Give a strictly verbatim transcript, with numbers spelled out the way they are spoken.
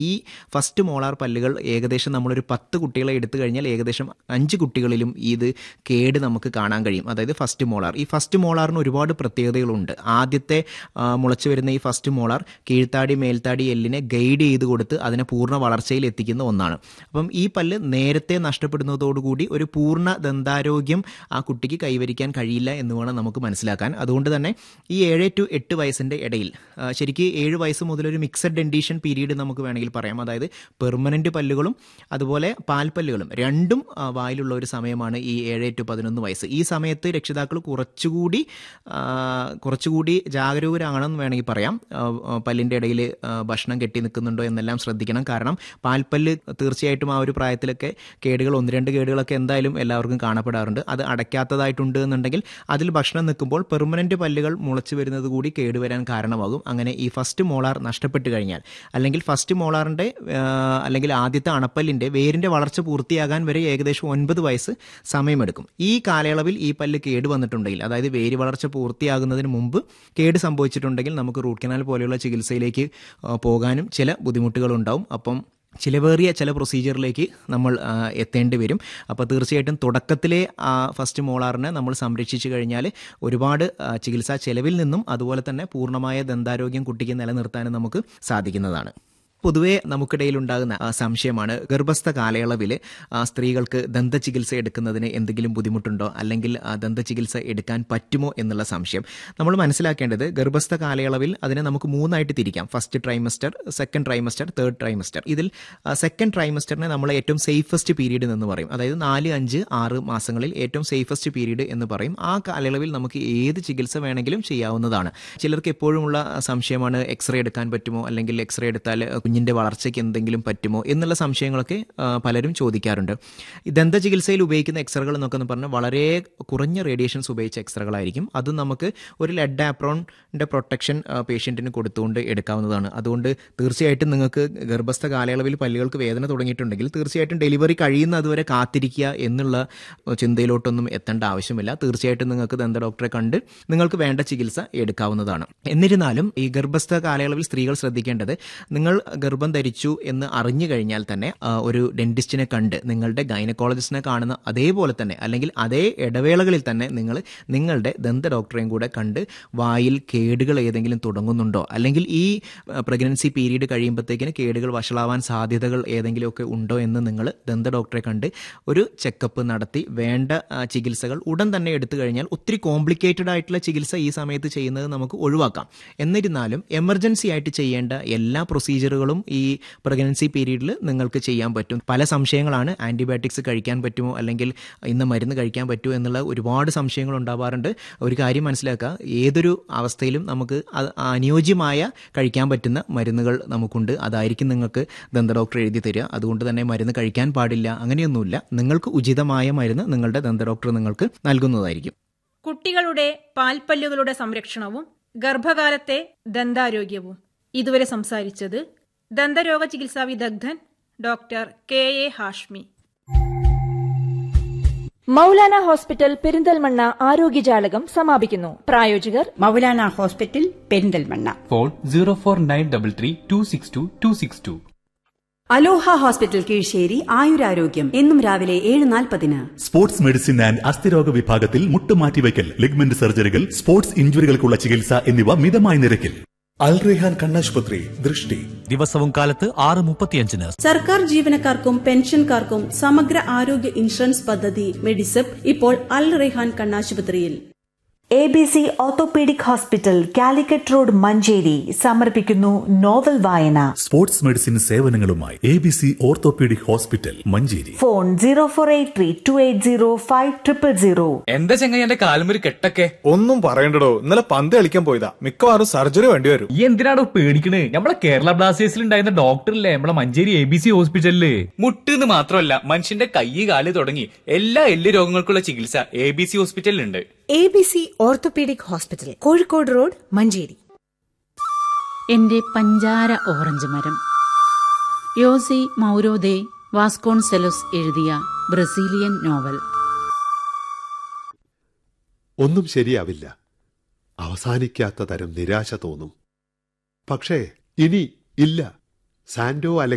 ഈ first molar പല്ലുകൾ ഏകദേശം നമ്മളൊരു പത്ത് കുട്ടികളെ എടുത്തു കഴിഞ്ഞാൽ ഏകദേശം അഞ്ച് കുട്ടികളിലും ഇത് കേട് നമുക്ക് കാണാൻ കഴിയും. അതായത് ഫസ്റ്റ് മോളാർ. ഈ ഫസ്റ്റ് മോളാറിന് ഒരുപാട് പ്രത്യേകതകളുണ്ട്. ആദ്യത്തെ മുളച്ചു വരുന്ന ഈ ഫസ്റ്റ് മോളാർ കീഴ്ത്താടി മേൽത്താടി എല്ലിനെ ഗൈഡ് ചെയ്ത് കൊടുത്ത് അതിനെ പൂർണ്ണ വളർച്ചയിൽ എത്തിക്കുന്ന ഒന്നാണ്. അപ്പം ഈ പല്ല് നേരത്തെ നഷ്ടപ്പെടുന്നതോടുകൂടി ഒരു പൂർണ്ണ ദന്താരോഗ്യം ആ കുട്ടിക്ക് കൈവരിക്കാൻ കഴിയില്ല എന്ന് വേണം നമുക്ക് മനസ്സിലാക്കാൻ. അതുകൊണ്ട് തന്നെ ഈ ഏഴ് ടു എട്ട് വയസ്സിൻ്റെ ഇടയിൽ ശരിക്കും ഏഴ് വയസ്സ് മുതൽ ഒരു മിക്സഡ് ഡെന്റീഷൻ പീരീഡ് നമുക്ക് വേണമെങ്കിൽ പറയാം. അതായത് പെർമനന്റ് പല്ലുകളും അതുപോലെ പാൽപ്പല്ലുകളും രണ്ടും വായിലുള്ള ഒരു സമയമാണ് ഈ ഏഴ് ടു പതിനൊന്ന് വയസ്സ്. ഈ സമയത്ത് രക്ഷിതാക്കൾ കുറച്ചുകൂടി കുറച്ചുകൂടി ജാഗരൂകരാണെന്ന് വേണമെങ്കിൽ പറയാം. പല്ലിൻ്റെ ഇടയിൽ ഭക്ഷണം കെട്ടി നിൽക്കുന്നുണ്ടോ എന്നെല്ലാം ശ്രദ്ധിക്കണം. കാരണം പാൽപ്പല്ല് തീർച്ചയായിട്ടും ആ ഒരു പ്രായത്തിലൊക്കെ കേടുകൾ ഒന്ന് രണ്ട് കേടുകളൊക്കെ എന്തായാലും എല്ലാവർക്കും കാണപ്പെടാറുണ്ട്. അത് അടയ്ക്കാത്തതായിട്ടുണ്ട് എന്നുണ്ടെങ്കിൽ അതിൽ ഭക്ഷണം നിൽക്കുമ്പോൾ പെർമനന്റ് പല്ലുകൾ മുളച്ചു വരുന്നത് കൂടി കേടുവരാൻ കാരണമാകും. അങ്ങനെ ഈ ഫസ്റ്റ് മോളാർ നഷ്ടപ്പെട്ട് കഴിഞ്ഞാൽ അല്ലെങ്കിൽ ഫസ്റ്റ് മോളാറിൻ്റെ അല്ലെങ്കിൽ ആദ്യത്തെ അണപ്പല്ലിൻ്റെ വേരിൻ്റെ വളർച്ച പൂർത്തിയാകാൻ വരെ ഏകദേശം ഒൻപത് വയസ്സ് സമയമെടുക്കും. ഈ കാലയളവിൽ ഈ പല്ല് കേട് വന്നിട്ടുണ്ടെങ്കിൽ, അതായത് വേര് വളർച്ച പൂർത്തിയാകുന്നതിന് മുമ്പ് കേട് സംഭവിച്ചിട്ടുണ്ടെങ്കിൽ നമുക്ക് റൂട്ട് കനാൽ പോലെയുള്ള ചികിത്സയിലേക്ക് പോകാനും ചില ബുദ്ധിമുട്ടുകളുണ്ടാവും. അപ്പം ചിലവേറിയ ചില പ്രൊസീജിയറിലേക്ക് നമ്മൾ എത്തേണ്ടി വരും. അപ്പോൾ തീർച്ചയായിട്ടും തുടക്കത്തിലെ ഫസ്റ്റ് മോളാറിനെ നമ്മൾ സംരക്ഷിച്ചു കഴിഞ്ഞാൽ ഒരുപാട് ചികിത്സാ ചെലവിൽ നിന്നും അതുപോലെ തന്നെ പൂർണ്ണമായ ദന്താരോഗ്യം കുട്ടിക്ക് നിലനിർത്താനും നമുക്ക് സാധിക്കുന്നതാണ്. പൊതുവേ നമുക്കിടയിൽ ഉണ്ടാകുന്ന സംശയമാണ് ഗർഭസ്ഥ കാലയളവിൽ സ്ത്രീകൾക്ക് ദന്തചികിത്സ എടുക്കുന്നതിന് എന്തെങ്കിലും ബുദ്ധിമുട്ടുണ്ടോ അല്ലെങ്കിൽ ദന്തചികിത്സ എടുക്കാൻ പറ്റുമോ എന്നുള്ള സംശയം. നമ്മൾ മനസ്സിലാക്കേണ്ടത് ഗർഭസ്ഥ കാലയളവിൽ അതിനെ നമുക്ക് മൂന്നായിട്ട് തിരിക്കാം. First trimester, second trimester, third trimester. ഇതിൽ സെക്കൻഡ് ട്രൈമസ്റ്ററിനെ നമ്മൾ ഏറ്റവും സേഫസ്റ്റ് പീരീഡ് എന്ന് പറയും. അതായത് നാല് അഞ്ച് ആറ് മാസങ്ങളിൽ ഏറ്റവും സേഫസ്റ്റ് പീരീഡ് എന്ന് പറയും. ആ കാലയളവിൽ നമുക്ക് ഏത് ചികിത്സ വേണമെങ്കിലും ചെയ്യാവുന്നതാണ്. ചിലർക്ക് എപ്പോഴുമുള്ള സംശയമാണ് എക്സ്റേ എടുക്കാൻ പറ്റുമോ അല്ലെങ്കിൽ എക്സ്റേ എടുത്താൽ കുഞ്ഞിൻ്റെ വളർച്ചയ്ക്ക് എന്തെങ്കിലും പറ്റുമോ എന്നുള്ള സംശയങ്ങളൊക്കെ പലരും ചോദിക്കാറുണ്ട്. ദന്ത ചികിത്സയിൽ ഉപയോഗിക്കുന്ന എക്സ്റകൾ എന്നൊക്കെ പറഞ്ഞാൽ വളരെ കുറഞ്ഞ റേഡിയേഷൻസ് ഉപയോഗിച്ച എക്സ്റകളായിരിക്കും. അത് നമുക്ക് ഒരു ലെഡ് ആപ്രോണിൻ്റെ പ്രൊട്ടക്ഷൻ പേഷ്യൻറ്റിന് കൊടുത്തുകൊണ്ട് എടുക്കാവുന്നതാണ്. അതുകൊണ്ട് തീർച്ചയായിട്ടും നിങ്ങൾക്ക് ഗർഭസ്ഥ കാലയളവിൽ പല്ലുകൾക്ക് വേദന തുടങ്ങിയിട്ടുണ്ടെങ്കിൽ തീർച്ചയായിട്ടും ഡെലിവറി കഴിയുന്ന അതുവരെ കാത്തിരിക്കുക എന്നുള്ള ചിന്തയിലോട്ടൊന്നും എത്തേണ്ട ആവശ്യമില്ല. തീർച്ചയായിട്ടും നിങ്ങൾക്ക് ദന്ത ഡോക്ടറെ കണ്ട് നിങ്ങൾക്ക് വേണ്ട ചികിത്സ എടുക്കാവുന്നതാണ്. എന്നിരുന്നാലും ഈ ഗർഭസ്ഥ കാലയളവിൽ സ്ത്രീകൾ ശ്രദ്ധിക്കേണ്ടത്, നിങ്ങൾ ഗർഭം ധരിച്ചു എന്ന് അറിഞ്ഞു കഴിഞ്ഞാൽ തന്നെ ഒരു ഡെന്റിസ്റ്റിനെ കണ്ട് നിങ്ങളുടെ ഗൈനക്കോളജിസ്റ്റിനെ കാണുന്ന അതേപോലെ തന്നെ അല്ലെങ്കിൽ അതേ ഇടവേളകളിൽ തന്നെ നിങ്ങൾ നിങ്ങളുടെ ദന്ത ഡോക്ടറെയും കൂടെ കണ്ട് വായിൽ കേടുകൾ ഏതെങ്കിലും തുടങ്ങുന്നുണ്ടോ അല്ലെങ്കിൽ ഈ പ്രഗ്നൻസി പീരീഡ് കഴിയുമ്പോഴത്തേക്കിന് കേടുകൾ വഷളാവാൻ സാധ്യതകൾ ഏതെങ്കിലുമൊക്കെ ഉണ്ടോ എന്ന് നിങ്ങൾ ദന്ത ഡോക്ടറെ കണ്ട് ഒരു ചെക്കപ്പ് നടത്തി വേണ്ട ചികിത്സകൾ ഉടൻ തന്നെ എടുത്തു കഴിഞ്ഞാൽ ഒത്തിരി കോംപ്ലിക്കേറ്റഡ് ആയിട്ടുള്ള ചികിത്സ ഈ സമയത്ത് ചെയ്യുന്നത് നമുക്ക് ഒഴിവാക്കാം. എന്നിരുന്നാലും എമർജൻസി ആയിട്ട് ചെയ്യേണ്ട എല്ലാ പ്രൊസീജിയറുകളും ഈ പ്രഗ്നൻസി പീരീഡിൽ നിങ്ങൾക്ക് ചെയ്യാൻ പറ്റും. പല സംശയങ്ങളാണ്. ആൻറ്റിബയോട്ടിക്സ് കഴിക്കാൻ പറ്റുമോ അല്ലെങ്കിൽ ഇന്ന് മരുന്ന് കഴിക്കാൻ പറ്റുമോ എന്നുള്ള ഒരുപാട് സംശയങ്ങൾ ഉണ്ടാവാറുണ്ട്. ഒരു കാര്യം മനസ്സിലാക്കുക, ഏതൊരു അവസ്ഥയിലും നമുക്ക് അനുയോജ്യമായ കഴിക്കാൻ പറ്റുന്ന മരുന്നുകൾ നമുക്കുണ്ട്. അതായിരിക്കും നിങ്ങൾക്ക് ദന്ത ഡോക്ടർ എഴുതി തരിക. അതുകൊണ്ട് തന്നെ മരുന്ന് കഴിക്കാൻ പാടില്ല അങ്ങനെയൊന്നുമില്ല. നിങ്ങൾക്ക് ഉചിതമായ മരുന്ന് നിങ്ങളുടെ ദന്ത ഡോക്ടർ നിങ്ങൾക്ക് നൽകുന്നതായിരിക്കും. കുട്ടികളുടെ പാൽപ്പല്ലുകളുടെ സംരക്ഷണവും ഗർഭകാലത്തെ ദന്താരോഗ്യവും ഇതുവരെ സംസാരിച്ചത് ദന്തരോഗ ചികിത്സാ വിദഗ്ധൻ doctor K A Hashmi. Maulana hospital Perinthalmanna ആരോഗ്യജാലകം സമാപിക്കുന്നു. പ്രായോജകർ Maulana hospital Perinthalmanna. Phone zero four nine double three to six to to six to. Aloha hospital Kizhisseri ആയുരാരോഗ്യം എന്നും രാവിലെ ഏഴ് നാൽപ്പതിന്. സ്പോർട്സ് മെഡിസിൻ ആൻഡ് അസ്ഥിരോഗ വിഭാഗത്തിൽ മുട്ടുമാറ്റിവയ്ക്കൽ, ലിഗ്മെന്റ് സർജറികൾ, സ്പോർട്സ് ഇഞ്ചുറികൾക്കുള്ള ചികിത്സ എന്നിവ മിതമായ നിരക്കിൽ. അൽ റെഹാൻ കണ്ണാശുപത്രി ദൃഷ്ടി ദിവസവും കാലത്ത് ആറ് മുപ്പത്തിയഞ്ചിന്. സർക്കാർ ജീവനക്കാർക്കും പെൻഷൻകാർക്കും സമഗ്ര ആരോഗ്യ ഇൻഷുറൻസ് പദ്ധതി മെഡിസെപ് ഇപ്പോൾ അൽ Rehan കണ്ണാശുപത്രിയിൽ. A B C orthopaedic hospital Calicut road Manjeri സമർപ്പിക്കുന്നു നോവൽ വായന. Sports medicine സേവനങ്ങളുമായി A B C orthopaedic hospital Manjeri. Phone zero four eight three to eight zero five triple zero. എന്താ ചെങ്ങായി എന്റെ കാലുമൊരു കെട്ടൊക്കെ? ഒന്നും പറയണ്ടടോ, ഇന്നലെ പന്ത് കളിക്കാൻ പോയതാ. മിക്കവാറും സർജറി വേണ്ടി വരും. ഈ എന്തിനാണോ പേടിക്കണേ? നമ്മളെ കേരള ബ്ലാസ്റ്റേഴ്സിൽ ഉണ്ടായിരുന്ന ഡോക്ടറില്ലേ നമ്മളെ മഞ്ചേരി എ ബി സി ഹോസ്പിറ്റലില്. മുട്ടെന്ന് മാത്രമല്ല, മനുഷ്യന്റെ കൈ കാല് തുടങ്ങി എല്ലാ എല്ല് രോഗങ്ങൾക്കുള്ള ചികിത്സ A B C ഹോസ്പിറ്റലിലുണ്ട്. A B C orthopaedic hospital, Kozhikode road, Manjeri. എന്റെ പഞ്ചാര ഓറഞ്ച് മരം. യോസെ മൗരോ ദെ വാസ്കോൺസെലോസ് എഴുതിയ ബ്രസീലിയൻ നോവൽ. ഒന്നും ശരിയാവില്ല. അവസാനിക്കാത്ത തരം നിരാശ തോന്നും. പക്ഷേ ഇനി ഇല്ല. Santo Alex